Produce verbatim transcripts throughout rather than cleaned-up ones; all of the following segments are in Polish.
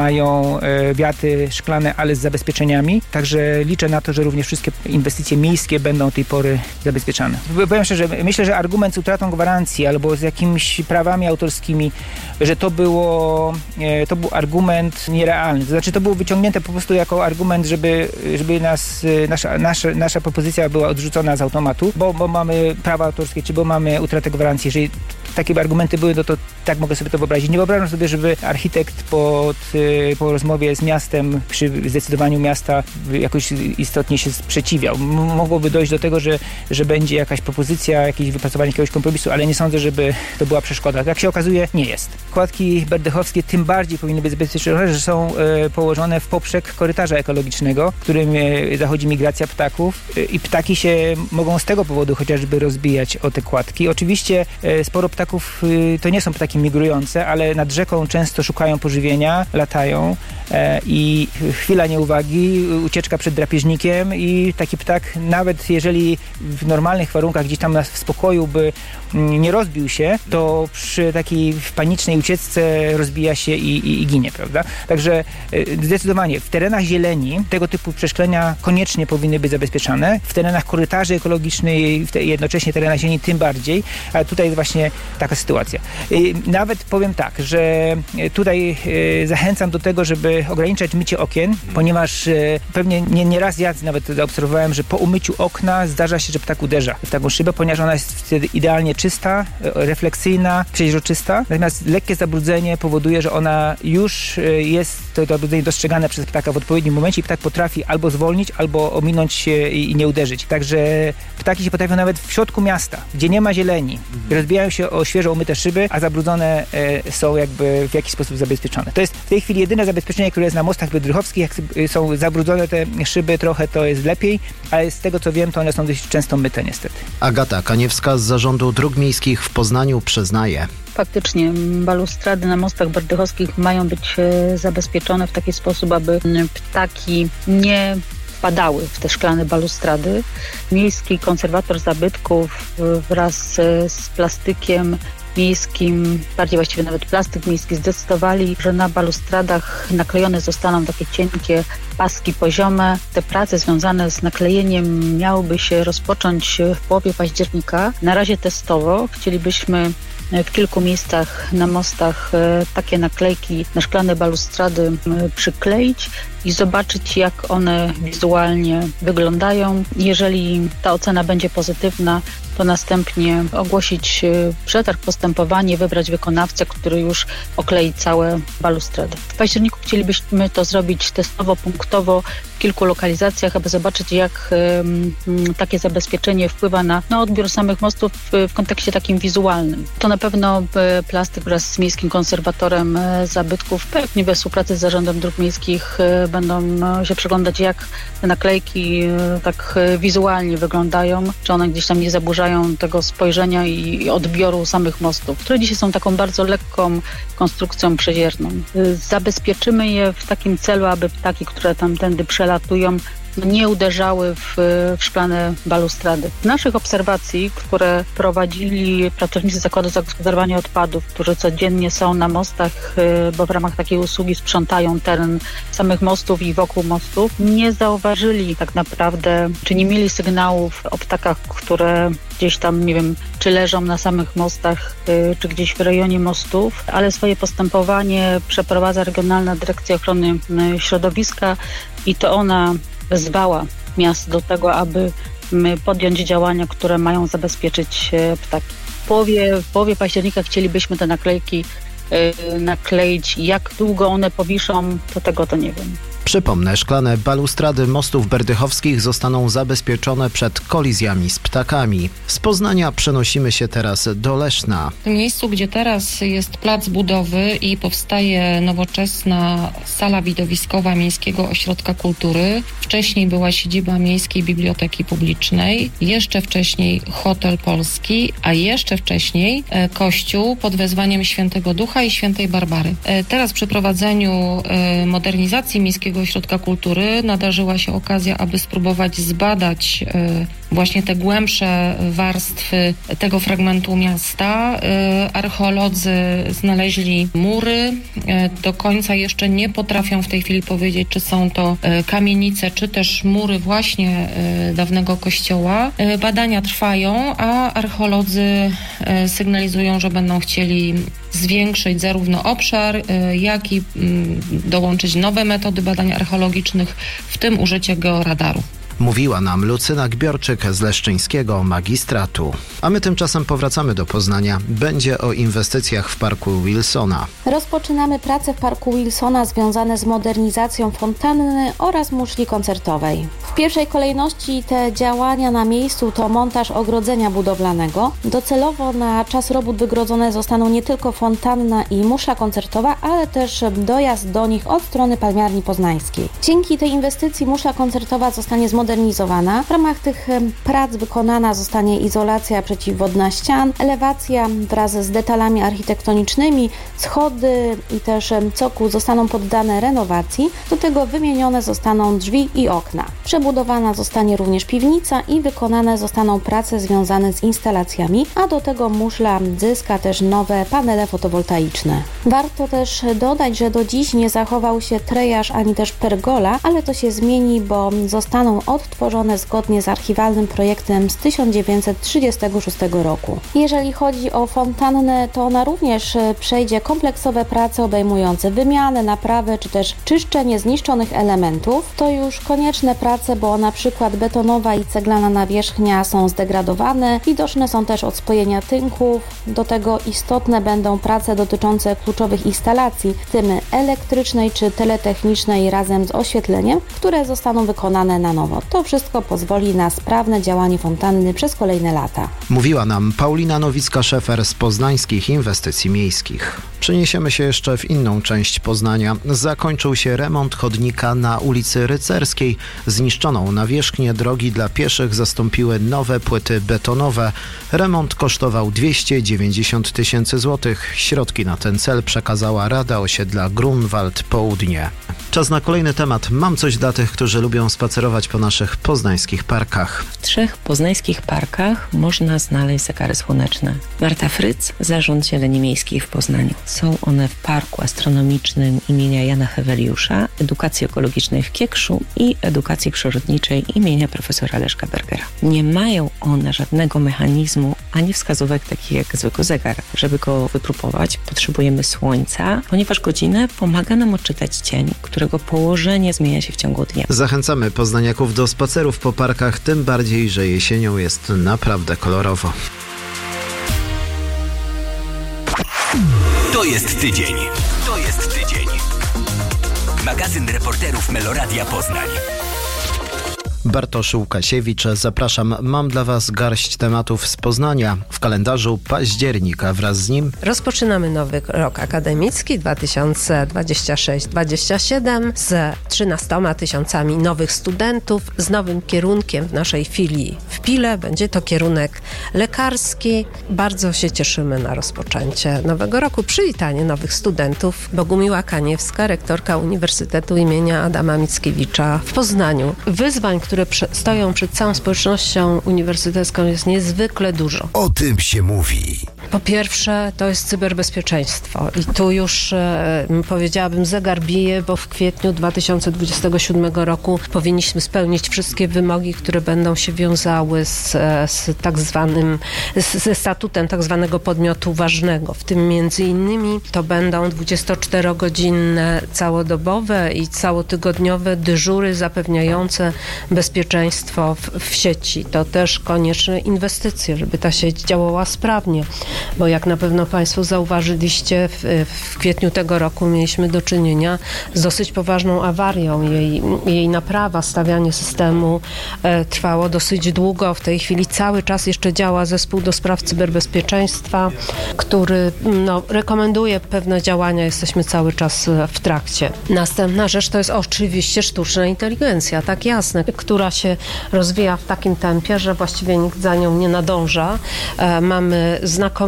mają e, wiaty szklane, ale z zabezpieczeniami. Także liczę na to, że również wszystkie inwestycje miejskie będą od tej pory zabezpieczane. Powiem szczerze, myślę, że argument z utratą gwarancji albo z jakimiś prawami autorskimi, że to było, e, to był argument nierealny. To znaczy to było wyciągnięte po prostu jako argument, żeby, żeby nas, nasza, nasza, nasza propozycja była odrzucona z automatu, bo, bo mamy prawa autorskie, czy bo mamy utratę gwarancji. Jeżeli takie argumenty były, no to tak mogę sobie to wyobrazić. Nie wyobrażam sobie, żeby architekt pod, po rozmowie z miastem, przy zdecydowaniu miasta jakoś istotnie się sprzeciwiał. Mogłoby dojść do tego, że, że będzie jakaś propozycja, jakieś wypracowanie jakiegoś kompromisu, ale nie sądzę, żeby to była przeszkoda. Jak się okazuje, nie jest. Kładki berdechowskie tym bardziej powinny być zabezpieczone, że są e, położone w poprzek korytarza ekologicznego, w którym e, zachodzi migracja ptaków e, i ptaki się mogą z tego powodu chociażby rozbijać o te kładki. Oczywiście e, sporo ptaków e, to nie są ptaki migrujące, ale nad rzeką często szukają pożywienia, latają e, i chwila nieuwagi, ucieczka przed drapieżnikiem i taki ptak, nawet jeżeli w normalnych warunkach gdzieś tam w spokoju by nie rozbił się, to przy takiej panicznej ucieczce rozbija się i, i, i ginie, prawda? Także zdecydowanie w terenach zieleni tego typu przeszklenia koniecznie powinny być zabezpieczane. W terenach korytarzy ekologicznej, w te, jednocześnie terenach zieleni tym bardziej, ale tutaj jest właśnie taka sytuacja. Nawet powiem tak, że tutaj zachęcam do tego, żeby ograniczać mycie okien, ponieważ pewnie nie, nie raz ja nawet zaobserwowałem, że po umyciu okna zdarza się, że ptak uderza w taką szybę, ponieważ ona jest wtedy idealnie czysta, refleksyjna, przeźroczysta. Natomiast lekkie zabrudzenie powoduje, że ona już jest, to zabrudzenie dostrzegane przez ptaka w odpowiednim momencie i ptak potrafi albo zwolnić, albo ominąć się i nie uderzyć. Także ptaki się potrafią nawet w środku miasta, gdzie nie ma zieleni, mhm. rozbijają się o świeżo umyte szyby, a zabrudzone e, są jakby w jakiś sposób zabezpieczone. To jest w tej chwili jedyne zabezpieczenie, które jest na mostach berdechowskich. Jak są zabrudzone te szyby trochę, to jest lepiej, ale z tego co wiem, to one są dość często myte niestety. Agata Kaniewska z Zarządu Dróg Miejskich w Poznaniu przyznaje. Faktycznie balustrady na mostach berdechowskich mają być zabezpieczone w taki sposób, aby ptaki nie wpadały w te szklane balustrady. Miejski konserwator zabytków wraz z plastykiem miejskim, bardziej właściwie nawet plastyk miejski, zdecydowali, że na balustradach naklejone zostaną takie cienkie paski poziome. Te prace związane z naklejeniem miałyby się rozpocząć w połowie października. Na razie testowo chcielibyśmy w kilku miejscach na mostach takie naklejki na szklane balustrady przykleić i zobaczyć, jak one wizualnie wyglądają. Jeżeli ta ocena będzie pozytywna, to następnie ogłosić przetarg, postępowanie, wybrać wykonawcę, który już oklei całe balustrady. W październiku chcielibyśmy to zrobić testowo, punktowo w kilku lokalizacjach, aby zobaczyć, jak um, takie zabezpieczenie wpływa na, na odbiór samych mostów w, w kontekście takim wizualnym. To na pewno plastyk wraz z miejskim konserwatorem zabytków, pewnie we współpracy z Zarządem Dróg Miejskich będą się przyglądać, jak te naklejki tak wizualnie wyglądają, czy one gdzieś tam nie zaburzają tego spojrzenia i odbioru samych mostów, które dzisiaj są taką bardzo lekką konstrukcją przezierną. Zabezpieczymy je w takim celu, aby ptaki, które tamtędy przelatują, nie uderzały w, w szklane balustrady. Z naszych obserwacji, które prowadzili pracownicy Zakładu Zagospodarowania Odpadów, którzy codziennie są na mostach, bo w ramach takiej usługi sprzątają teren samych mostów i wokół mostów, nie zauważyli tak naprawdę, czy nie mieli sygnałów o ptakach, które gdzieś tam, nie wiem, czy leżą na samych mostach, czy gdzieś w rejonie mostów, ale swoje postępowanie przeprowadza Regionalna Dyrekcja Ochrony Środowiska i to ona wezwała miasto do tego, aby podjąć działania, które mają zabezpieczyć ptaki. W połowie, w połowie października chcielibyśmy te naklejki yy, nakleić. Jak długo one powiszą, to tego to nie wiem. Przypomnę, szklane balustrady mostów berdechowskich zostaną zabezpieczone przed kolizjami z ptakami. Z Poznania przenosimy się teraz do Leszna. W miejscu, gdzie teraz jest plac budowy i powstaje nowoczesna sala widowiskowa Miejskiego Ośrodka Kultury, wcześniej była siedziba Miejskiej Biblioteki Publicznej, jeszcze wcześniej Hotel Polski, a jeszcze wcześniej e, kościół pod wezwaniem Świętego Ducha i Świętej Barbary. E, teraz przy prowadzeniu e, modernizacji Miejskiego Ośrodka Kultury nadarzyła się okazja, aby spróbować zbadać właśnie te głębsze warstwy tego fragmentu miasta. Archeolodzy znaleźli mury. Do końca jeszcze nie potrafią w tej chwili powiedzieć, czy są to kamienice, czy też mury właśnie dawnego kościoła. Badania trwają, a archeolodzy sygnalizują, że będą chcieli zwiększyć zarówno obszar, jak i dołączyć nowe metody badań archeologicznych, w tym użycie georadaru. Mówiła nam Lucyna Gbiorczyk z Leszczyńskiego Magistratu. A my tymczasem powracamy do Poznania. Będzie o inwestycjach w Parku Wilsona. Rozpoczynamy prace w Parku Wilsona związane z modernizacją fontanny oraz muszli koncertowej. W pierwszej kolejności te działania na miejscu to montaż ogrodzenia budowlanego. Docelowo na czas robót wygrodzone zostaną nie tylko fontanna i muszla koncertowa, ale też dojazd do nich od strony Palmiarni Poznańskiej. Dzięki tej inwestycji muszla koncertowa zostanie zmodernizowana. W ramach tych prac wykonana zostanie izolacja przeciwwodna ścian, elewacja wraz z detalami architektonicznymi, schody i też cokół zostaną poddane renowacji. Do tego wymienione zostaną drzwi i okna. Przebudowana zostanie również piwnica i wykonane zostaną prace związane z instalacjami, a do tego muszla zyska też nowe panele fotowoltaiczne. Warto też dodać, że do dziś nie zachował się trejaż ani też pergola, ale to się zmieni, bo zostaną odtworzone zgodnie z archiwalnym projektem z tysiąc dziewięćset trzydziestego szóstego roku. Jeżeli chodzi o fontannę, to ona również przejdzie kompleksowe prace obejmujące wymianę, naprawę czy też czyszczenie zniszczonych elementów. To już konieczne prace, bo na przykład betonowa i ceglana nawierzchnia są zdegradowane, widoczne są też odspojenia tynków. Do tego istotne będą prace dotyczące kluczowych instalacji, w tym elektrycznej czy teletechnicznej razem z oświetleniem, które zostaną wykonane na nowo. To wszystko pozwoli na sprawne działanie fontanny przez kolejne lata. Mówiła nam Paulina Nowicka-Szefer z Poznańskich Inwestycji Miejskich. Przeniesiemy się jeszcze w inną część Poznania. Zakończył się remont chodnika na ulicy Rycerskiej. Zniszczoną nawierzchnię drogi dla pieszych zastąpiły nowe płyty betonowe. Remont kosztował dwieście dziewięćdziesiąt tysięcy złotych. Środki na ten cel przekazała Rada Osiedla Grunwald Południe. Czas na kolejny temat. Mam coś dla tych, którzy lubią spacerować po naszych poznańskich parkach. W trzech poznańskich parkach można znaleźć zegary słoneczne. Marta Fryc, Zarząd Zieleni Miejskiej w Poznaniu. Są one w Parku Astronomicznym imienia Jana Heweliusza, Edukacji Ekologicznej w Kiekszu i Edukacji Przyrodniczej imienia profesora Leszka Bergera. Nie mają one żadnego mechanizmu ani wskazówek takich jak zwykły zegar. Żeby go wypróbować, potrzebujemy słońca, ponieważ godzinę pomaga nam odczytać cień, którego położenie zmienia się w ciągu dnia. Zachęcamy poznaniaków do spacerów po parkach, tym bardziej, że jesienią jest naprawdę kolorowo. To jest tydzień. To jest tydzień. Magazyn reporterów Meloradia Poznań. Bartosz Łukasiewicz, zapraszam. Mam dla Was garść tematów z Poznania. W kalendarzu październik, a wraz z nim rozpoczynamy nowy rok akademicki dwa tysiące dwudziesty szósty dwudziesty siódmy z trzynastoma tysiącami nowych studentów, z nowym kierunkiem w naszej filii w Pile. Będzie to kierunek lekarski. Bardzo się cieszymy na rozpoczęcie nowego roku. Przywitanie nowych studentów. Bogumiła Kaniewska, rektorka Uniwersytetu imienia Adama Mickiewicza w Poznaniu. Wyzwań, które prze- stoją przed całą społecznością uniwersytecką, jest niezwykle dużo. O tym się mówi. Po pierwsze, to jest cyberbezpieczeństwo i tu już e, powiedziałabym zegar bije, bo w kwietniu dwa tysiące dwudziestego siódmego roku powinniśmy spełnić wszystkie wymogi, które będą się wiązały z, z tak zwanym, z, ze statutem tak zwanego podmiotu ważnego. W tym między innymi to będą dwudziestoczterogodzinne całodobowe i całotygodniowe dyżury zapewniające bezpieczeństwo w, w sieci. To też konieczne inwestycje, żeby ta sieć działała sprawnie, bo jak na pewno Państwo zauważyliście, w, w kwietniu tego roku mieliśmy do czynienia z dosyć poważną awarią. Jej, jej naprawa, stawianie systemu e, trwało dosyć długo. W tej chwili cały czas jeszcze działa zespół do spraw cyberbezpieczeństwa, który no, rekomenduje pewne działania. Jesteśmy cały czas w trakcie. Następna rzecz to jest oczywiście sztuczna inteligencja, tak jasne, która się rozwija w takim tempie, że właściwie nikt za nią nie nadąża. E, mamy znakomite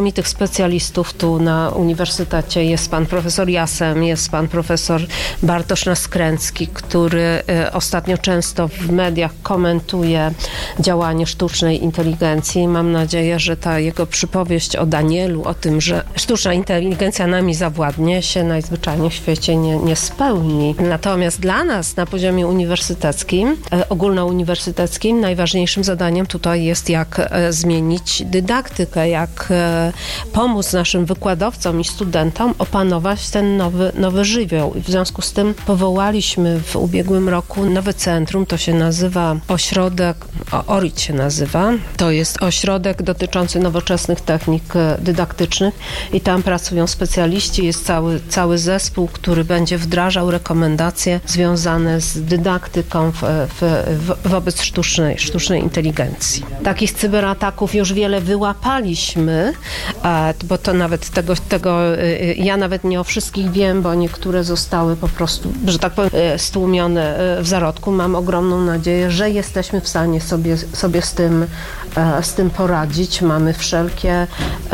znakomitych specjalistów tu na uniwersytecie. Jest pan profesor Jasem, jest pan profesor Bartosz Naskręcki, który ostatnio często w mediach komentuje działanie sztucznej inteligencji. Mam nadzieję, że ta jego przypowieść o Danielu, o tym, że sztuczna inteligencja nami zawładnie, się najzwyczajniej w świecie nie, nie spełni. Natomiast dla nas na poziomie uniwersyteckim, ogólnouniwersyteckim, najważniejszym zadaniem tutaj jest, jak zmienić dydaktykę, jak pomóc naszym wykładowcom i studentom opanować ten nowy, nowy żywioł. I w związku z tym powołaliśmy w ubiegłym roku nowe centrum, to się nazywa ośrodek, O R I T się nazywa, to jest ośrodek dotyczący nowoczesnych technik dydaktycznych i tam pracują specjaliści, jest cały, cały zespół, który będzie wdrażał rekomendacje związane z dydaktyką w, w, w, wobec sztucznej, sztucznej inteligencji. Takich cyberataków już wiele wyłapaliśmy, bo to nawet tego, tego, ja nawet nie o wszystkich wiem, bo niektóre zostały po prostu, że tak powiem, stłumione w zarodku. Mam ogromną nadzieję, że jesteśmy w stanie sobie, sobie z tym, z tym poradzić. Mamy wszelkie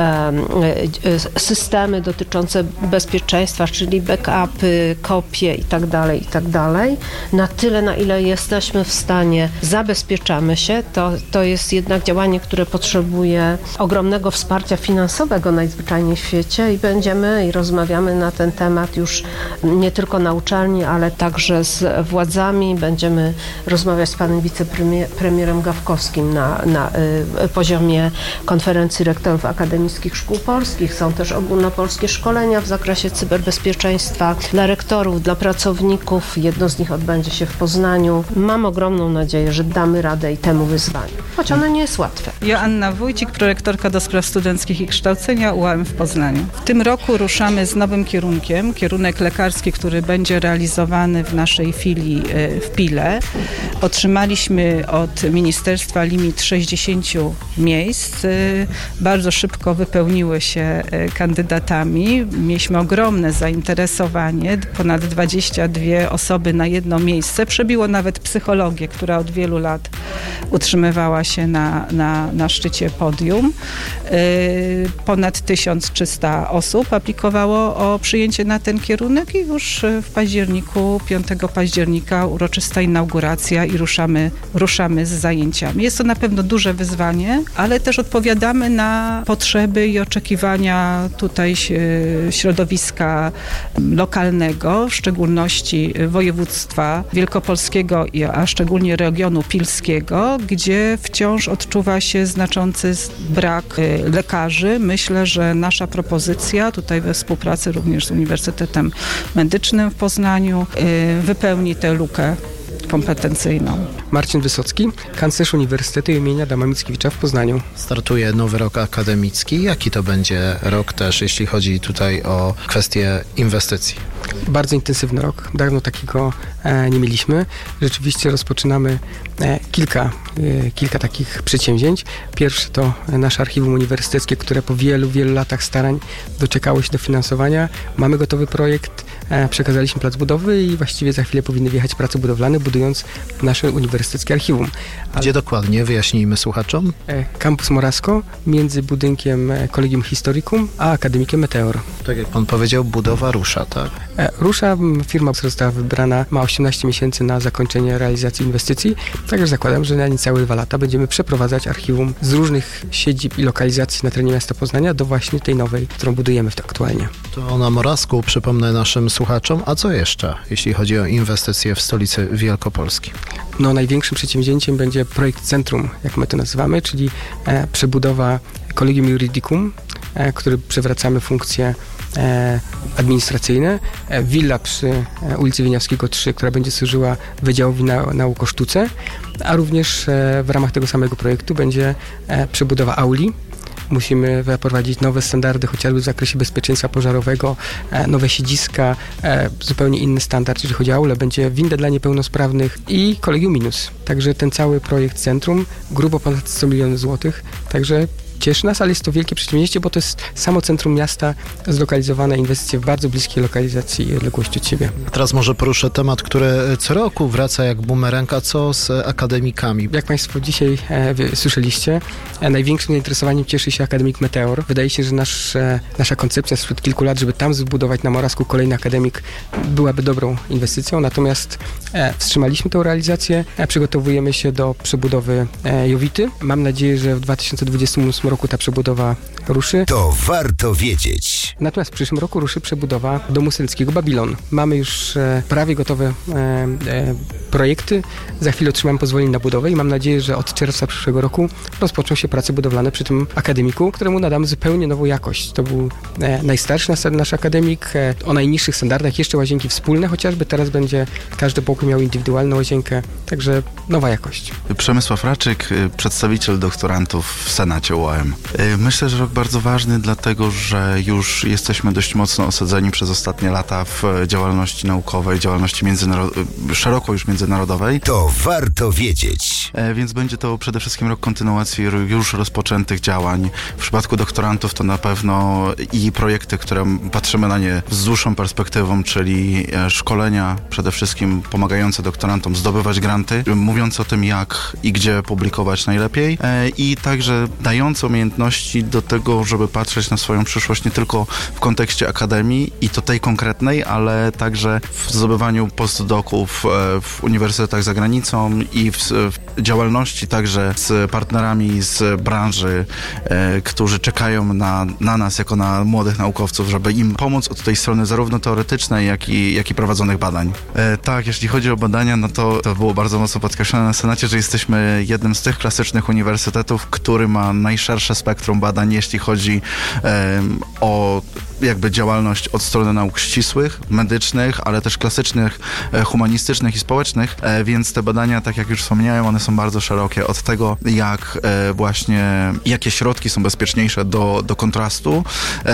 systemy dotyczące bezpieczeństwa, czyli backupy, kopie i tak dalej, i tak dalej. Na tyle, na ile jesteśmy w stanie, zabezpieczamy się. To, to jest jednak działanie, które potrzebuje ogromnego wsparcia finansowego najzwyczajniej w świecie i będziemy i rozmawiamy na ten temat już nie tylko na uczelni, ale także z władzami. Będziemy rozmawiać z panem wicepremierem Gawkowskim na, na y, poziomie konferencji rektorów akademickich szkół polskich. Są też ogólnopolskie szkolenia w zakresie cyberbezpieczeństwa dla rektorów, dla pracowników. Jedno z nich odbędzie się w Poznaniu. Mam ogromną nadzieję, że damy radę i temu wyzwaniu, choć ono nie jest łatwe. Joanna Wójcik, prorektorka do spraw studenckich i kształcenia U A M w Poznaniu. W tym roku ruszamy z nowym kierunkiem, kierunek lekarski, który będzie realizowany w naszej filii w Pile. Otrzymaliśmy od ministerstwa limit sześćdziesiąt miejsc. Bardzo szybko wypełniły się kandydatami. Mieliśmy ogromne zainteresowanie, ponad dwadzieścia dwie osoby na jedno miejsce. Przebiło nawet psychologię, która od wielu lat utrzymywała się na, na, na szczycie podium. Ponad tysiąc trzysta osób aplikowało o przyjęcie na ten kierunek i już w październiku, piątego października uroczysta inauguracja i ruszamy, ruszamy z zajęciami. Jest to na pewno duże wyzwanie, ale też odpowiadamy na potrzeby i oczekiwania tutaj środowiska lokalnego, w szczególności województwa wielkopolskiego, a szczególnie regionu pilskiego, gdzie wciąż odczuwa się znaczący brak lekarzy. Myślę, że nasza propozycja tutaj we współpracy również z Uniwersytetem Medycznym w Poznaniu wypełni tę lukę kompetencyjną. Marcin Wysocki, kanclerz Uniwersytetu imienia Adama Mickiewicza w Poznaniu. Startuje nowy rok akademicki. Jaki to będzie rok też, jeśli chodzi tutaj o kwestie inwestycji? Bardzo intensywny rok. Dawno takiego e, nie mieliśmy. Rzeczywiście rozpoczynamy e, kilka, e, kilka takich przedsięwzięć. Pierwsze to nasze archiwum uniwersyteckie, które po wielu, wielu latach starań doczekało się dofinansowania. Mamy gotowy projekt, e, przekazaliśmy plac budowy i właściwie za chwilę powinny wjechać prace budowlane, budując nasze uniwersyteckie archiwum. Ale gdzie dokładnie? Wyjaśnijmy słuchaczom. E, Campus Morasko, między budynkiem Collegium Historicum a Akademikiem Meteor. Tak jak pan powiedział, budowa rusza, tak? E, rusza, firma została wybrana, ma osiemnaście miesięcy na zakończenie realizacji inwestycji, także zakładam, że na niecałe dwa lata będziemy przeprowadzać archiwum z różnych siedzib i lokalizacji na terenie miasta Poznania do właśnie tej nowej, którą budujemy aktualnie. To na Morawsku, przypomnę naszym słuchaczom, a co jeszcze, jeśli chodzi o inwestycje w stolicy Wielkopolski? No, największym przedsięwzięciem będzie projekt Centrum, jak my to nazywamy, czyli e, przebudowa Collegium Juridicum, e, który przywracamy funkcje e, administracyjne. E, willa przy e, ulicy Wieniawskiego trzy, która będzie służyła Wydziałowi na, Nauk o Sztuce, a również e, w ramach tego samego projektu będzie e, przebudowa auli. Musimy wprowadzić nowe standardy, chociażby w zakresie bezpieczeństwa pożarowego, e, nowe siedziska, e, zupełnie inny standard, jeżeli chodzi o aulę. Będzie winda dla niepełnosprawnych i Collegium Minus. Także ten cały projekt Centrum, grubo ponad sto milionów złotych. Także cieszy nas, ale jest to wielkie przedsięwzięcie, bo to jest samo centrum miasta, zlokalizowane inwestycje w bardzo bliskiej lokalizacji i odległości od siebie. A teraz może poruszę temat, który co roku wraca jak bumerang, a co z akademikami? Jak Państwo dzisiaj e, wy, słyszeliście, e, największym zainteresowaniem cieszy się akademik Meteor. Wydaje się, że nasz, e, nasza koncepcja sprzed kilku lat, żeby tam zbudować na Morawsku kolejny akademik, byłaby dobrą inwestycją, natomiast e, wstrzymaliśmy tę realizację, e, przygotowujemy się do przebudowy e, Jowity. Mam nadzieję, że w dwa tysiące dwudziestym ósmym roku ta przebudowa ruszy. To warto wiedzieć. Natomiast w przyszłym roku ruszy przebudowa Domu Seleckiego Babilon. Mamy już e, prawie gotowe e, e, projekty. Za chwilę otrzymamy pozwolenie na budowę i mam nadzieję, że od czerwca przyszłego roku rozpoczną się prace budowlane przy tym akademiku, któremu nadamy zupełnie nową jakość. To był e, najstarszy nasz, nasz akademik, e, o najniższych standardach, jeszcze łazienki wspólne, chociażby teraz będzie każdy pokój miał indywidualną łazienkę, także nowa jakość. Przemysław Raczyk, przedstawiciel doktorantów w Senacie U A M. Myślę, że rok bardzo ważny, dlatego że już jesteśmy dość mocno osadzeni przez ostatnie lata w działalności naukowej, działalności międzynarod- szeroko już międzynarodowej. To warto wiedzieć. Więc będzie to przede wszystkim rok kontynuacji już rozpoczętych działań. W przypadku doktorantów to na pewno i projekty, które patrzymy na nie z dłuższą perspektywą, czyli szkolenia przede wszystkim pomagające doktorantom zdobywać granty, mówiąc o tym, jak i gdzie publikować najlepiej i także dające umiejętności do tego, żeby patrzeć na swoją przyszłość nie tylko w kontekście akademii i to tej konkretnej, ale także w zdobywaniu postdoków w uniwersytetach za granicą i w, w działalności także z partnerami z branży, e, którzy czekają na, na nas jako na młodych naukowców, żeby im pomóc od tej strony zarówno teoretycznej, jak i, jak i prowadzonych badań. E, tak, jeśli chodzi o badania, no to, to było bardzo mocno podkreślone na Senacie, że jesteśmy jednym z tych klasycznych uniwersytetów, który ma najszersze spektrum badań, jeśli chodzi e, o jakby działalność od strony nauk ścisłych, medycznych, ale też klasycznych, e, humanistycznych i społecznych, e, więc te badania, tak jak już wspomniałem, one są bardzo szerokie. Od tego, jak e, właśnie, jakie środki są bezpieczniejsze do, do kontrastu, e,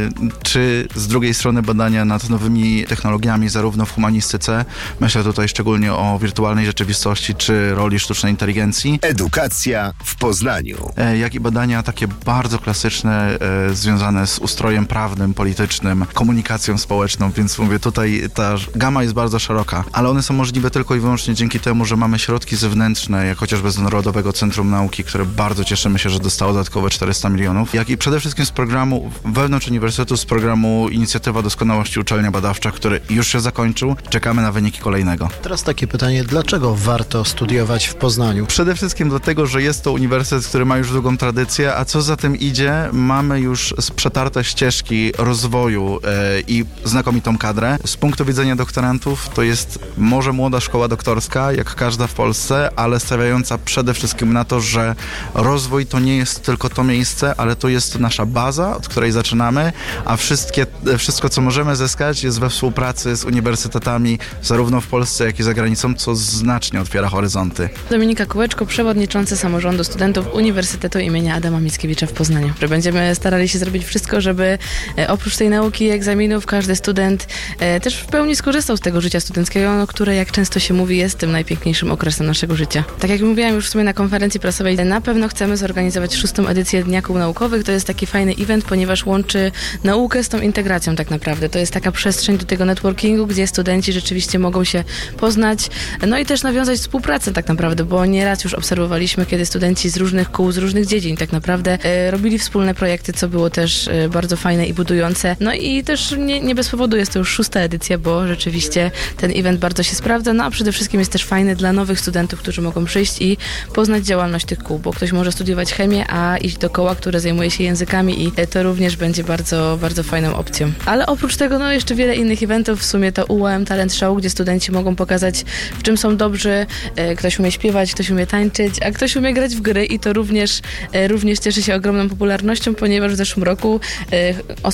czy z drugiej strony badania nad nowymi technologiami, zarówno w humanistyce, myślę tutaj szczególnie o wirtualnej rzeczywistości, czy roli sztucznej inteligencji. Edukacja w Poznaniu. E, jak i badania takie bardzo klasyczne, e, związane z ustrojem prawnym, politycznym, komunikacją społeczną, więc mówię, tutaj ta gama jest bardzo szeroka, ale one są możliwe tylko i wyłącznie dzięki temu, że mamy środki zewnętrzne, jak chociażby z Narodowego Centrum Nauki, które bardzo cieszymy się, że dostało dodatkowe czterysta milionów, jak i przede wszystkim z programu wewnątrz uniwersytetu, z programu Inicjatywa Doskonałości Uczelnia Badawcza, który już się zakończył. Czekamy na wyniki kolejnego. Teraz takie pytanie, dlaczego warto studiować w Poznaniu? Przede wszystkim dlatego, że jest to uniwersytet, który ma już długą tradycję, a co za tym idzie, mamy już przetarte ścieżki rozwoju e, i znakomitą kadrę. Z punktu widzenia doktorantów to jest może młoda szkoła doktorska, jak każda w Polsce, ale stawiająca przede wszystkim na to, że rozwój to nie jest tylko to miejsce, ale to jest nasza baza, od której zaczynamy, a wszystkie, wszystko, co możemy zyskać, jest we współpracy z uniwersytetami zarówno w Polsce, jak i za granicą, co znacznie otwiera horyzonty. Dominika Kółeczko, przewodniczący Samorządu Studentów Uniwersytetu imienia Adama Mickiewicza w Poznaniu. Będziemy starali się zrobić wszystko, żeby oprócz tej nauki i egzaminów każdy student e, też w pełni skorzystał z tego życia studenckiego, no, które, jak często się mówi, jest tym najpiękniejszym okresem naszego życia. Tak jak mówiłam już w sumie na konferencji prasowej, na pewno chcemy zorganizować szóstą edycję Dnia Kół Naukowych. To jest taki fajny event, ponieważ łączy naukę z tą integracją tak naprawdę. To jest taka przestrzeń do tego networkingu, gdzie studenci rzeczywiście mogą się poznać, no i też nawiązać współpracę tak naprawdę, bo nieraz już obserwowaliśmy, kiedy studenci z różnych kół, z różnych dziedzin tak naprawdę e, robili wspólne projekty, co było też e, bardzo fajne i budujące. No i też nie, nie bez powodu jest to już szósta edycja, bo rzeczywiście ten event bardzo się sprawdza, no a przede wszystkim jest też fajny dla nowych studentów, którzy mogą przyjść i poznać działalność tych kół, bo ktoś może studiować chemię, a iść do koła, które zajmuje się językami i to również będzie bardzo, bardzo fajną opcją. Ale oprócz tego, no jeszcze wiele innych eventów, w sumie to U A M Talent Show, gdzie studenci mogą pokazać, w czym są dobrzy, ktoś umie śpiewać, ktoś umie tańczyć, a ktoś umie grać w gry i to również, również cieszy się ogromną popularnością, ponieważ w zeszłym roku osoby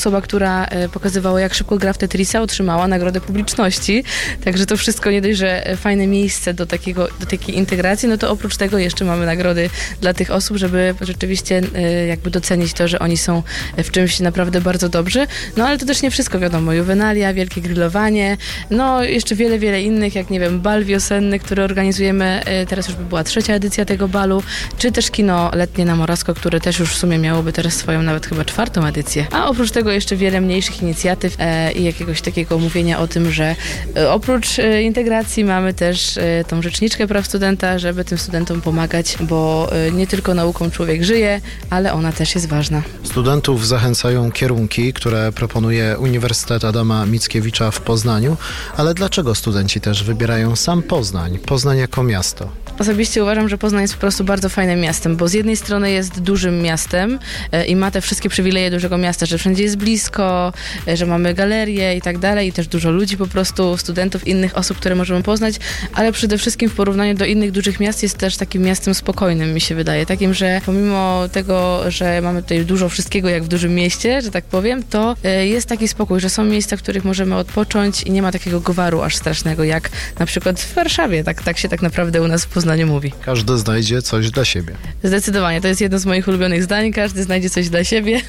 osoba, która pokazywała, jak szybko gra w Tetrisa, otrzymała nagrodę publiczności. Także to wszystko nie dość, że fajne miejsce do, takiego, do takiej integracji, no to oprócz tego jeszcze mamy nagrody dla tych osób, żeby rzeczywiście jakby docenić to, że oni są w czymś naprawdę bardzo dobrzy. No ale to też nie wszystko, wiadomo. Juvenalia, wielkie grillowanie, no jeszcze wiele, wiele innych, jak nie wiem, bal wiosenny, który organizujemy, teraz już by była trzecia edycja tego balu, czy też kino letnie na Morasko, które też już w sumie miałoby teraz swoją nawet chyba czwartą edycję. A oprócz tego jeszcze wiele mniejszych inicjatyw e, i jakiegoś takiego mówienia o tym, że e, oprócz e, integracji mamy też e, tą rzeczniczkę praw studenta, żeby tym studentom pomagać, bo e, nie tylko nauką człowiek żyje, ale ona też jest ważna. Studentów zachęcają kierunki, które proponuje Uniwersytet Adama Mickiewicza w Poznaniu, ale dlaczego studenci też wybierają sam Poznań, Poznań jako miasto? Osobiście uważam, że Poznań jest po prostu bardzo fajnym miastem, bo z jednej strony jest dużym miastem e, i ma te wszystkie przywileje dużego miasta, że wszędzie jest blisko, e, że mamy galerie i tak dalej i też dużo ludzi po prostu, studentów, innych osób, które możemy poznać, ale przede wszystkim w porównaniu do innych dużych miast jest też takim miastem spokojnym, mi się wydaje. Takim, że pomimo tego, że mamy tutaj dużo wszystkiego jak w dużym mieście, że tak powiem, to e, jest taki spokój, że są miejsca, w których możemy odpocząć i nie ma takiego gwaru aż strasznego, jak na przykład w Warszawie. Tak, tak się tak naprawdę u nas w Poznaniu mówi. Każdy znajdzie coś dla siebie. Zdecydowanie. To jest jedno z moich ulubionych zdań. Każdy znajdzie coś dla siebie.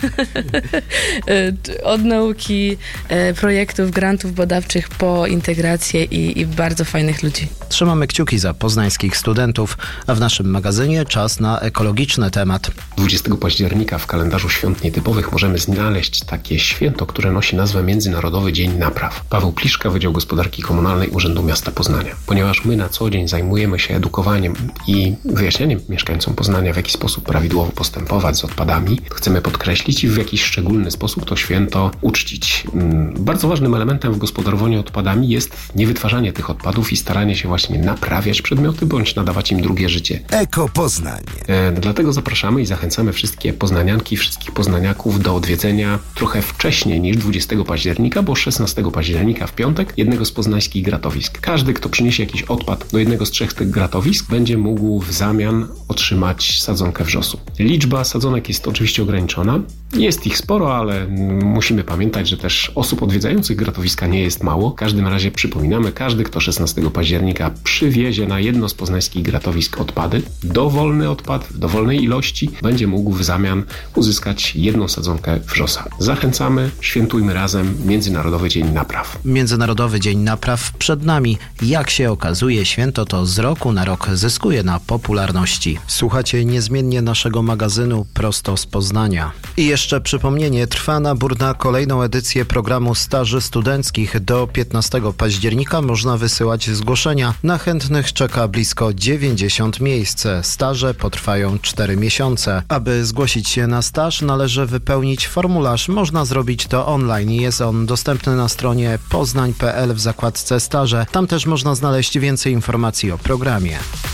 Od nauki, projektów, grantów badawczych po integrację i, i bardzo fajnych ludzi. Trzymamy kciuki za poznańskich studentów, a w naszym magazynie czas na ekologiczny temat. dwudziestego października w kalendarzu świąt nietypowych możemy znaleźć takie święto, które nosi nazwę Międzynarodowy Dzień Napraw. Paweł Pliszka, Wydział Gospodarki Komunalnej Urzędu Miasta Poznania. Ponieważ my na co dzień zajmujemy się edukowaniem i wyjaśnianiem mieszkańcom Poznania, w jaki sposób prawidłowo postępować z odpadami, chcemy podkreślić i w jakiś szczególny sposób to święto uczcić. Bardzo ważnym elementem w gospodarowaniu odpadami jest niewytwarzanie tych odpadów i staranie się właśnie naprawiać przedmioty bądź nadawać im drugie życie. Eko Poznań. E, dlatego zapraszamy i zachęcamy wszystkie poznanianki, wszystkich poznaniaków do odwiedzenia trochę wcześniej niż dwudziestego października, bo szesnastego października w piątek jednego z poznańskich gratowisk. Każdy, kto przyniesie jakiś odpad do jednego z trzech tych gratowisk, będzie mógł w zamian otrzymać sadzonkę wrzosu. Liczba sadzonek jest oczywiście ograniczona. Jest ich sporo, ale musimy pamiętać, że też osób odwiedzających gratowiska nie jest mało. W każdym razie przypominamy, każdy, kto szesnastego października przywiezie na jedno z poznańskich gratowisk odpady, dowolny odpad w dowolnej ilości, będzie mógł w zamian uzyskać jedną sadzonkę wrzosa. Zachęcamy, świętujmy razem Międzynarodowy Dzień Napraw. Międzynarodowy Dzień Napraw przed nami. Jak się okazuje, święto to z roku na rok zyskuje na popularności. Słuchacie niezmiennie naszego magazynu prosto z Poznania. I jeszcze przypomnienie, trwa nabór na kolejną edycję programu staży studenckich. Do piętnastego października można wysyłać zgłoszenia. Na chętnych czeka blisko dziewięćdziesiąt miejsc. Staże potrwają cztery miesiące. Aby zgłosić się na staż, należy wypełnić formularz. Można zrobić to online. Jest on dostępny na stronie poznań kropka p l w zakładce staże. Tam też można znaleźć więcej informacji o programie.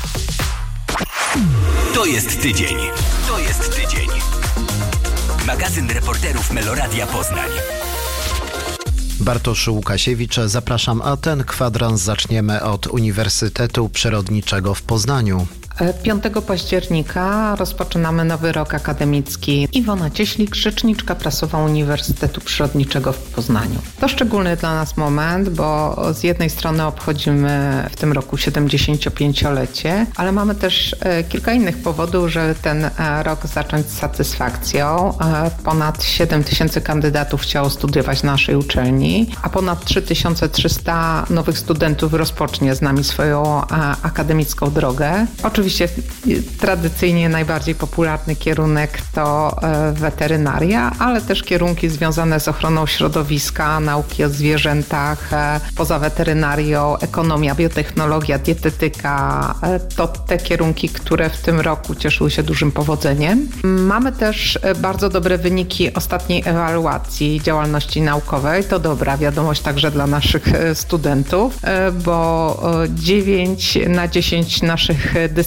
To jest tydzień. To jest tydzień. Magazyn reporterów Meloradia Poznań. Bartosz Łukasiewicz, zapraszam, a ten kwadrans zaczniemy od Uniwersytetu Przyrodniczego w Poznaniu. piątego października rozpoczynamy nowy rok akademicki. Iwona Cieślik, rzeczniczka prasowa Uniwersytetu Przyrodniczego w Poznaniu. To szczególny dla nas moment, bo z jednej strony obchodzimy w tym roku siedemdziesięciopięciolecie, ale mamy też kilka innych powodów, żeby ten rok zacząć z satysfakcją. Ponad siedem tysięcy kandydatów chciało studiować na naszej uczelni, a ponad trzy tysiące trzysta nowych studentów rozpocznie z nami swoją akademicką drogę. Oczywiście tradycyjnie najbardziej popularny kierunek to weterynaria, ale też kierunki związane z ochroną środowiska, nauki o zwierzętach, poza weterynarią, ekonomia, biotechnologia, dietetyka. To te kierunki, które w tym roku cieszyły się dużym powodzeniem. Mamy też bardzo dobre wyniki ostatniej ewaluacji działalności naukowej. To dobra wiadomość także dla naszych studentów, bo dziewięć na dziesięć naszych dyscyplin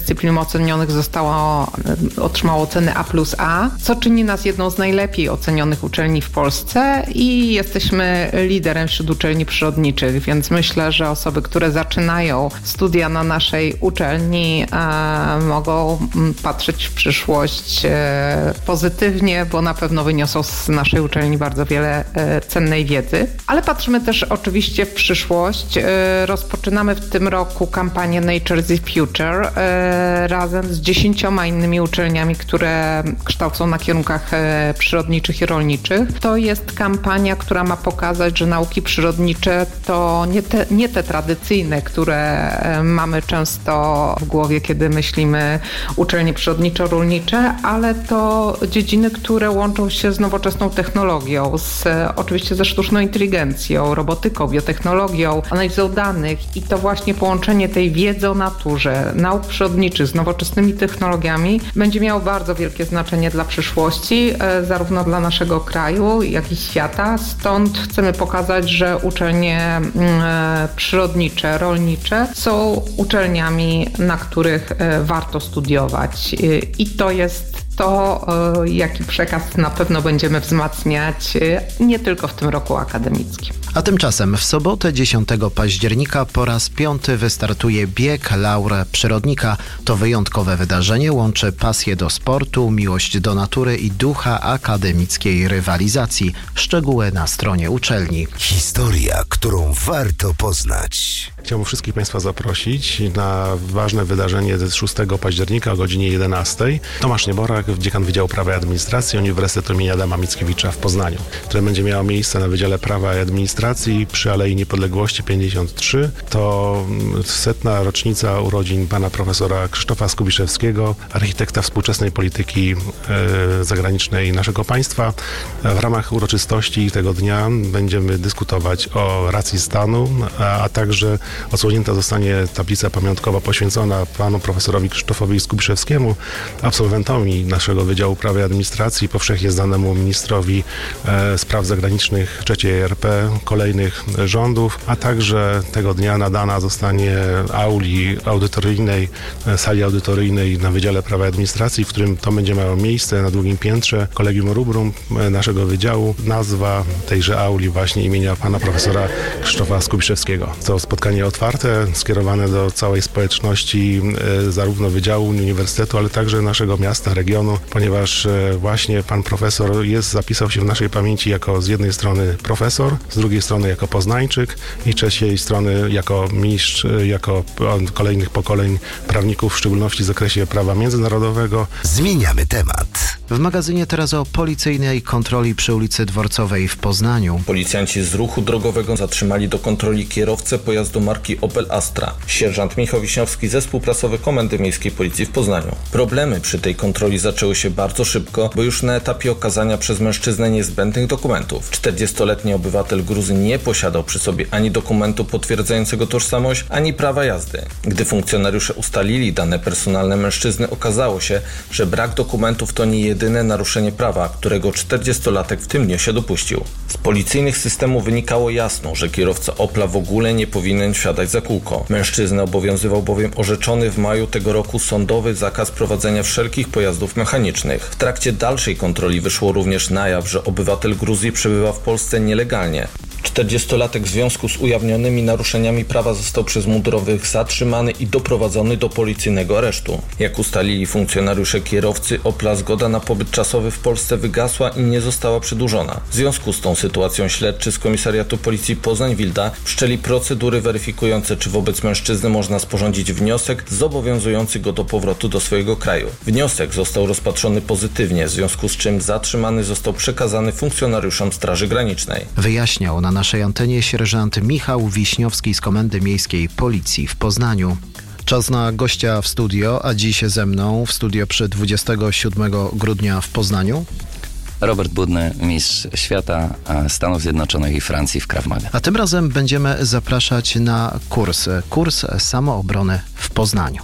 dyscyplin ocenionych zostało, otrzymało oceny A plus A, co czyni nas jedną z najlepiej ocenionych uczelni w Polsce i jesteśmy liderem wśród uczelni przyrodniczych, więc myślę, że osoby, które zaczynają studia na naszej uczelni e, mogą patrzeć w przyszłość e, pozytywnie, bo na pewno wyniosą z naszej uczelni bardzo wiele e, cennej wiedzy. Ale patrzymy też oczywiście w przyszłość. E, rozpoczynamy w tym roku kampanię Nature is the Future e, razem z dziesięcioma innymi uczelniami, które kształcą na kierunkach e, przyrodniczych i rolniczych. To jest kampania, która ma pokazać, że nauki przyrodnicze to nie te, nie te tradycyjne, które e, mamy często w głowie, kiedy myślimy uczelnie przyrodniczo-rolnicze, ale to dziedziny, które łączą się z nowoczesną technologią, z, oczywiście ze sztuczną inteligencją, robotyką, biotechnologią, analizą danych i to właśnie połączenie tej wiedzy o naturze, nauk przyrodniczych z nowoczesnymi technologiami będzie miało bardzo wielkie znaczenie dla przyszłości, zarówno dla naszego kraju, jak i świata. Stąd chcemy pokazać, że uczelnie przyrodnicze, rolnicze są uczelniami, na których warto studiować. I to jest to, jaki przekaz na pewno będziemy wzmacniać nie tylko w tym roku akademickim. A tymczasem w sobotę dziesiątego października po raz piąty wystartuje bieg Laur Przyrodnika. To wyjątkowe wydarzenie łączy pasję do sportu, miłość do natury i ducha akademickiej rywalizacji. Szczegóły na stronie uczelni. Historia, którą warto poznać. Chciałbym wszystkich Państwa zaprosić na ważne wydarzenie z szóstego października o godzinie jedenastej. Tomasz Nieborak, dziekan Wydziału Prawa i Administracji Uniwersytetu im. Adama Mickiewicza w Poznaniu, które będzie miało miejsce na Wydziale Prawa i Administracji przy Alei Niepodległości pięćdziesiąt trzy. To setna rocznica urodzin pana profesora Krzysztofa Skubiszewskiego, architekta współczesnej polityki e, zagranicznej naszego państwa. W ramach uroczystości tego dnia będziemy dyskutować o racji stanu, a, a także odsłonięta zostanie tablica pamiątkowa poświęcona panu profesorowi Krzysztofowi Skubiszewskiemu, absolwentowi naszego Wydziału Prawa i Administracji, powszechnie znanemu ministrowi e, spraw zagranicznych trzeciej R P, kolejnych rządów, a także tego dnia nadana zostanie auli audytoryjnej, sali audytoryjnej na Wydziale Prawa i Administracji, w którym to będzie miało miejsce na drugim piętrze Collegium Rubrum naszego wydziału. Nazwa tejże auli właśnie imienia pana profesora Krzysztofa Skubiszewskiego. To spotkanie otwarte, skierowane do całej społeczności e, zarówno Wydziału Uniwersytetu, ale także naszego miasta, regionu, ponieważ e, właśnie pan profesor jest, zapisał się w naszej pamięci jako z jednej strony profesor, z drugiej strony jako poznańczyk i trzeciej strony jako mistrz, e, jako kolejnych pokoleń prawników, w szczególności w zakresie prawa międzynarodowego. Zmieniamy temat. W magazynie teraz o policyjnej kontroli przy ulicy Dworcowej w Poznaniu. Policjanci z ruchu drogowego zatrzymali do kontroli kierowcę pojazdu marki Opel Astra. Sierżant Michał Wiśniowski, zespół prasowy Komendy Miejskiej Policji w Poznaniu. Problemy przy tej kontroli zaczęły się bardzo szybko, bo już na etapie okazania przez mężczyznę niezbędnych dokumentów. czterdziestoletni obywatel Gruzji nie posiadał przy sobie ani dokumentu potwierdzającego tożsamość, ani prawa jazdy. Gdy funkcjonariusze ustalili dane personalne mężczyzny, okazało się, że brak dokumentów to nie jedyne naruszenie prawa, którego czterdziestolatek w tym dniu się dopuścił. Z policyjnych systemów wynikało jasno, że kierowca Opla w ogóle nie powinien wsiadać za kółko. Mężczyznę obowiązywał bowiem orzeczony w maju tego roku sądowy zakaz prowadzenia wszelkich pojazdów mechanicznych. W trakcie dalszej kontroli wyszło również na jaw, że obywatel Gruzji przebywa w Polsce nielegalnie. czterdziestolatek w związku z ujawnionymi naruszeniami prawa został przez mundurowych zatrzymany i doprowadzony do policyjnego aresztu. Jak ustalili funkcjonariusze kierowcy, Opla zgoda na pobyt czasowy w Polsce wygasła i nie została przedłużona. W związku z tą sytuacją śledczy z Komisariatu Policji Poznań-Wilda wszczęli procedury weryfikujące, czy wobec mężczyzny można sporządzić wniosek zobowiązujący go do powrotu do swojego kraju. Wniosek został rozpatrzony pozytywnie, w związku z czym zatrzymany został przekazany funkcjonariuszom Straży Granicznej. Wyjaśniał na naszej antenie sierżant Michał Wiśniowski z Komendy Miejskiej Policji w Poznaniu. Czas na gościa w studio, a dziś ze mną w studio przy dwudziestego siódmego grudnia w Poznaniu. Robert Budny, mistrz świata Stanów Zjednoczonych i Francji w Krav Maga. A tym razem będziemy zapraszać na kurs, kurs samoobrony w Poznaniu.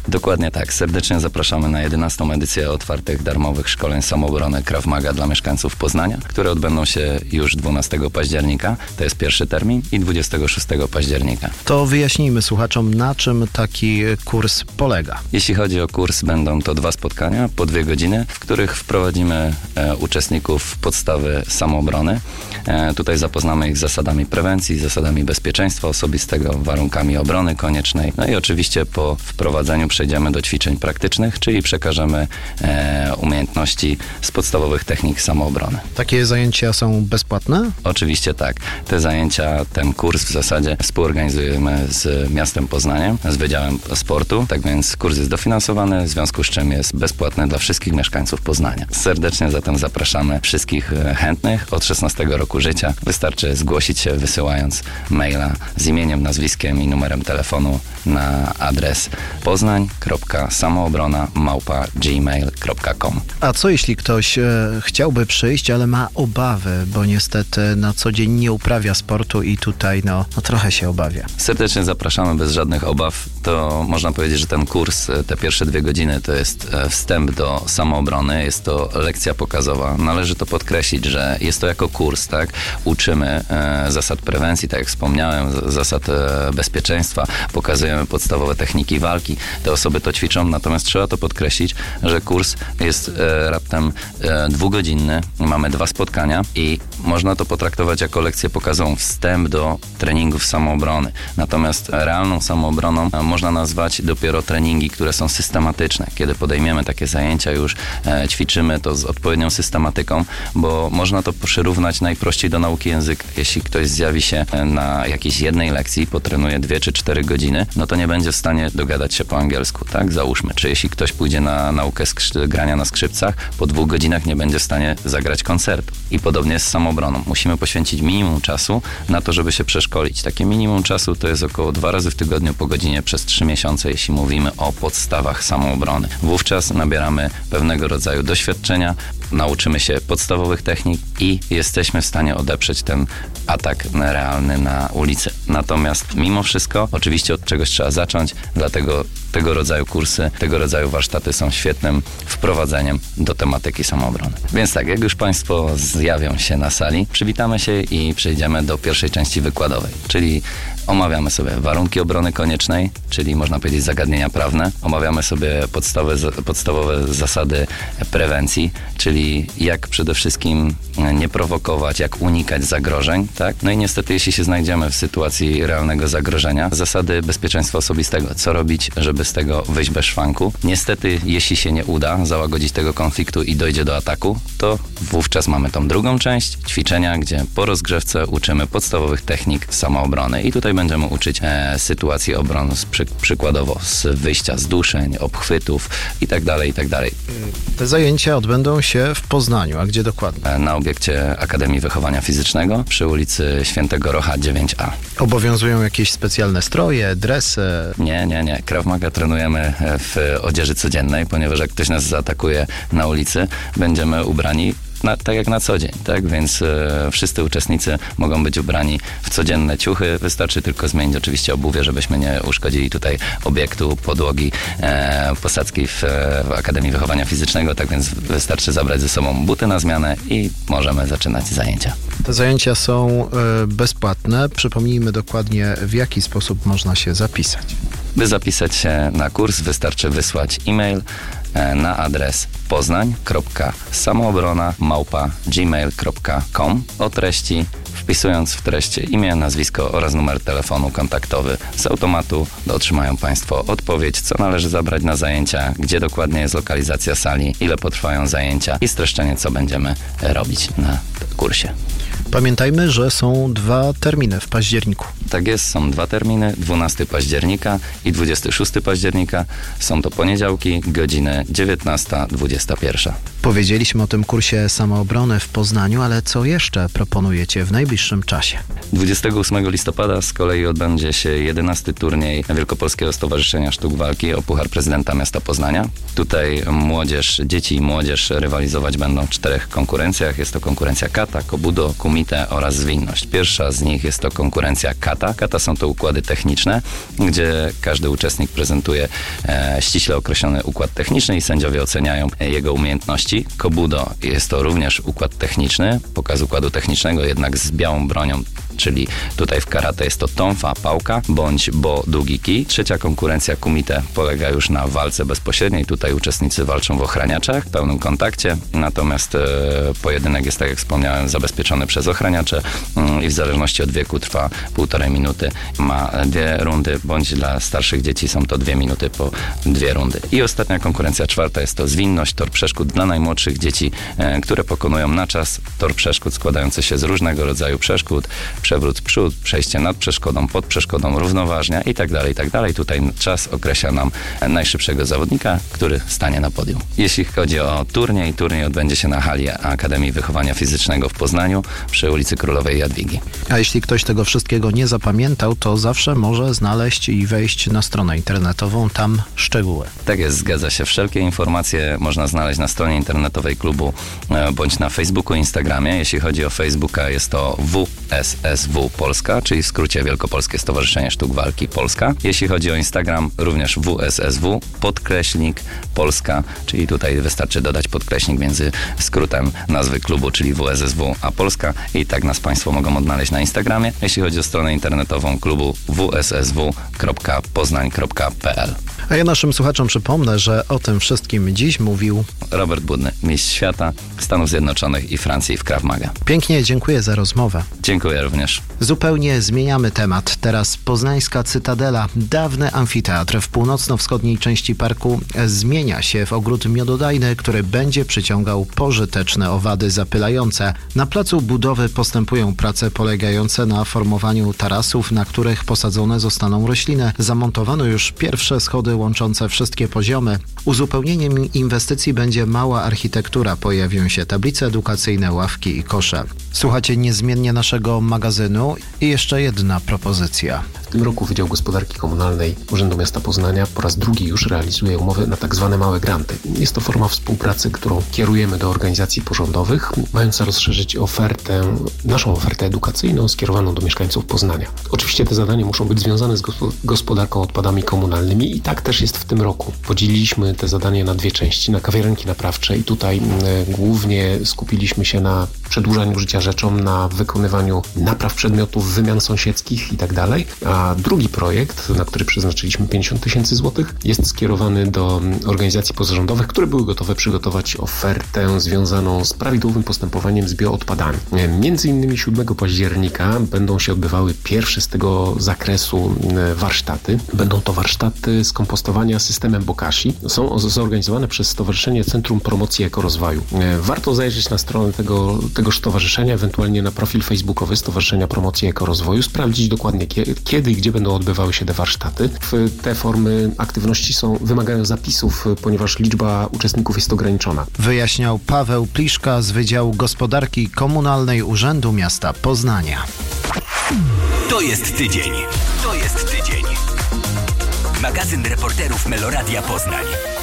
Dokładnie tak. Serdecznie zapraszamy na jedenastą edycję otwartych darmowych szkoleń samoobrony Krav Maga dla mieszkańców Poznania, które odbędą się już dwunastego października, to jest pierwszy termin, i dwudziestego szóstego października. To wyjaśnijmy słuchaczom, na czym taki kurs polega. Jeśli chodzi o kurs, będą to dwa spotkania po dwie godziny, w których wprowadzimy e, uczestników w podstawy samoobrony. E, tutaj zapoznamy ich z zasadami prewencji, zasadami bezpieczeństwa osobistego, warunkami obrony koniecznej. No i oczywiście po wprowadzeniu przejdziemy do ćwiczeń praktycznych, czyli przekażemy e, umiejętności z podstawowych technik samoobrony. Takie zajęcia są bezpłatne? Oczywiście tak. Te zajęcia, ten kurs w zasadzie współorganizujemy z miastem Poznaniem, z Wydziałem Sportu, tak więc kurs jest dofinansowany, w związku z czym jest bezpłatny dla wszystkich mieszkańców Poznania. Serdecznie zatem zapraszamy wszystkich chętnych od szesnastego roku życia. Wystarczy zgłosić się, wysyłając maila z imieniem, nazwiskiem i numerem telefonu na adres poznań kropka samoobrona małpa gmail kropka com. A co jeśli ktoś e, chciałby przyjść, ale ma obawy, bo niestety na co dzień nie uprawia sportu i tutaj no, no trochę się obawia? Serdecznie zapraszamy bez żadnych obaw. To można powiedzieć, że ten kurs, te pierwsze dwie godziny to jest wstęp do samoobrony, jest to lekcja pokazowa. Należy to podkreślić, że jest to jako kurs, tak? Uczymy e, zasad prewencji, tak jak wspomniałem, zasad e, bezpieczeństwa, pokazujemy podstawowe techniki walki. Te osoby to ćwiczą, natomiast trzeba to podkreślić, że kurs jest e, raptem e, dwugodzinny. Mamy dwa spotkania i można to potraktować jako lekcję pokazową, wstęp do treningów samoobrony. Natomiast realną samoobroną e, można nazwać dopiero treningi, które są systematyczne. Kiedy podejmiemy takie zajęcia, już e, ćwiczymy to z odpowiednią systematyką, bo można to przyrównać najprościej do nauki języka. Jeśli ktoś zjawi się na jakiejś jednej lekcji, potrenuje dwie czy cztery godziny, no to nie będzie w stanie dogadać się po angielsku, tak? Załóżmy. Czy jeśli ktoś pójdzie na naukę skrzy- grania na skrzypcach, po dwóch godzinach nie będzie w stanie zagrać koncertu. I podobnie z samoobroną. Musimy poświęcić minimum czasu na to, żeby się przeszkolić. Takie minimum czasu to jest około dwa razy w tygodniu po godzinie przez trzy miesiące, jeśli mówimy o podstawach samoobrony. Wówczas nabieramy pewnego rodzaju doświadczenia, nauczymy się podstawowych technik i jesteśmy w stanie odeprzeć ten atak realny na ulicy. Natomiast mimo wszystko, oczywiście od czegoś trzeba zacząć, dlatego tego rodzaju kursy, tego rodzaju warsztaty są świetnym wprowadzeniem do tematyki samoobrony. Więc tak, jak już Państwo zjawią się na sali, przywitamy się i przejdziemy do pierwszej części wykładowej, czyli omawiamy sobie warunki obrony koniecznej, czyli można powiedzieć zagadnienia prawne. Omawiamy sobie podstawowe, podstawowe zasady prewencji, czyli jak przede wszystkim nie prowokować, jak unikać zagrożeń, tak? No i niestety, jeśli się znajdziemy w sytuacji realnego zagrożenia, zasady bezpieczeństwa osobistego. Co robić, żeby z tego wyjść bez szwanku? Niestety, jeśli się nie uda załagodzić tego konfliktu i dojdzie do ataku, to wówczas mamy tą drugą część ćwiczenia, gdzie po rozgrzewce uczymy podstawowych technik samoobrony. I tutaj będziemy uczyć e, sytuacji obron, z przy, przykładowo z wyjścia z duszeń, obchwytów i tak dalej, i tak dalej. Te zajęcia odbędą się w Poznaniu, a gdzie dokładnie? E, na obiekcie Akademii Wychowania Fizycznego przy ulicy Świętego Rocha dziewięć A. Obowiązują jakieś specjalne stroje, dresy? Nie, nie, nie. Krav Maga trenujemy w odzieży codziennej, ponieważ jak ktoś nas zaatakuje na ulicy, będziemy ubrani Na, tak jak na co dzień, tak? Więc e, wszyscy uczestnicy mogą być ubrani w codzienne ciuchy. Wystarczy tylko zmienić oczywiście obuwie, żebyśmy nie uszkodzili tutaj obiektu, podłogi e, posadzki w, w Akademii Wychowania Fizycznego. Tak więc wystarczy zabrać ze sobą buty na zmianę i możemy zaczynać zajęcia. Te zajęcia są e, bezpłatne. Przypomnijmy dokładnie, w jaki sposób można się zapisać. By zapisać się na kurs, wystarczy wysłać e-mail na adres poznań kropka samoobrona małpa gmail kropka com o treści, wpisując w treść imię, nazwisko oraz numer telefonu kontaktowy. Z automatu otrzymają Państwo odpowiedź, co należy zabrać na zajęcia, gdzie dokładnie jest lokalizacja sali, ile potrwają zajęcia i streszczenie, co będziemy robić na kursie. Pamiętajmy, że są dwa terminy w październiku. Tak jest, są dwa terminy, dwunastego października i dwudziestego szóstego października. Są to poniedziałki, godziny dziewiętnasta dwudziesta pierwsza. Powiedzieliśmy o tym kursie samoobrony w Poznaniu, ale co jeszcze proponujecie w najbliższym czasie? dwudziestego ósmego listopada z kolei odbędzie się jedenasty turniej Wielkopolskiego Stowarzyszenia Sztuk Walki o Puchar Prezydenta Miasta Poznania. Tutaj młodzież, dzieci i młodzież rywalizować będą w czterech konkurencjach. Jest to konkurencja kata, kobudo, kumite Kumite oraz Zwinność. Pierwsza z nich jest to konkurencja kata. Kata są to układy techniczne, gdzie każdy uczestnik prezentuje e, ściśle określony układ techniczny i sędziowie oceniają jego umiejętności. Kobudo jest to również układ techniczny, pokaz układu technicznego, jednak z białą bronią, czyli tutaj w karate jest to tonfa, pałka, bądź bo, długi kij. Trzecia konkurencja kumite polega już na walce bezpośredniej. Tutaj uczestnicy walczą w ochraniaczach, w pełnym kontakcie, natomiast e, pojedynek jest, tak jak wspomniałem, zabezpieczony przez ochraniacze mm, i w zależności od wieku trwa półtorej minuty. Ma dwie rundy, bądź dla starszych dzieci są to dwie minuty po dwie rundy. I ostatnia konkurencja, czwarta, jest to Zwinność, tor przeszkód dla najmłodszych dzieci, e, które pokonują na czas tor przeszkód składający się z różnego rodzaju przeszkód, przewrót w przód, przejście nad przeszkodą, pod przeszkodą, równoważnia i tak dalej, i tak dalej. Tutaj czas określa nam najszybszego zawodnika, który stanie na podium. Jeśli chodzi o turniej, turniej odbędzie się na hali Akademii Wychowania Fizycznego w Poznaniu przy ulicy Królowej Jadwigi. A jeśli ktoś tego wszystkiego nie zapamiętał, to zawsze może znaleźć i wejść na stronę internetową, tam szczegóły. Tak jest, zgadza się. Wszelkie informacje można znaleźć na stronie internetowej klubu bądź na Facebooku i Instagramie. Jeśli chodzi o Facebooka, jest to W S S W Polska, czyli w skrócie Wielkopolskie Stowarzyszenie Sztuk Walki Polska. Jeśli chodzi o Instagram, również W S S W, podkreśnik Polska, czyli tutaj wystarczy dodać podkreśnik między skrótem nazwy klubu, czyli W S S W a Polska, i tak nas Państwo mogą odnaleźć na Instagramie. Jeśli chodzi o stronę internetową klubu, w s s w kropka poznań kropka p l. A ja naszym słuchaczom przypomnę, że o tym wszystkim dziś mówił Robert Budny, mistrz świata Stanów Zjednoczonych i Francji w Krav Maga. Pięknie dziękuję za rozmowę. Dziękuję również. Zupełnie zmieniamy temat. Teraz poznańska Cytadela, dawny amfiteatr w północno-wschodniej części parku, zmienia się w ogród miododajny, który będzie przyciągał pożyteczne owady zapylające. Na placu budowy postępują prace polegające na formowaniu tarasów, na których posadzone zostaną rośliny. Zamontowano już pierwsze schody łączące wszystkie poziomy. Uzupełnieniem inwestycji będzie mała architektura. Pojawią się tablice edukacyjne, ławki i kosze. Słuchacie niezmiennie naszego magazynu i jeszcze jedna propozycja. W tym roku Wydział Gospodarki Komunalnej Urzędu Miasta Poznania po raz drugi już realizuje umowy na tak zwane małe granty. Jest to forma współpracy, którą kierujemy do organizacji pozarządowych, mająca rozszerzyć ofertę, naszą ofertę edukacyjną skierowaną do mieszkańców Poznania. Oczywiście te zadania muszą być związane z gospodarką odpadami komunalnymi i tak też jest w tym roku. Podzieliliśmy te zadania na dwie części, na kawiarenki naprawcze i tutaj y, głównie skupiliśmy się na przedłużaniu życia rzeczom, na wykonywaniu napraw przedmiotów, wymian sąsiedzkich i tak dalej. A drugi projekt, na który przeznaczyliśmy pięćdziesiąt tysięcy złotych, jest skierowany do organizacji pozarządowych, które były gotowe przygotować ofertę związaną z prawidłowym postępowaniem z bioodpadami. Między innymi siódmego października będą się odbywały pierwsze z tego zakresu warsztaty. Będą to warsztaty skompostowania systemem Bokashi. Są zorganizowane przez Stowarzyszenie Centrum Promocji Ekorozwoju. Warto zajrzeć na stronę tego, tegoż stowarzyszenia, ewentualnie na profil facebookowy Stowarzyszenia Promocji Ekorozwoju, sprawdzić dokładnie kiedy i gdzie będą odbywały się te warsztaty. Te formy aktywności są, wymagają zapisów, ponieważ liczba uczestników jest ograniczona. Wyjaśniał Paweł Pliszka z Wydziału Gospodarki Komunalnej Urzędu Miasta Poznania. To jest tydzień. To jest tydzień. Magazyn reporterów Meloradia Poznań.